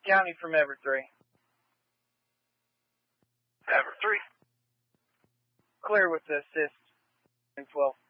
County from Ever 3. Ever 3. Clear with the assist in 12.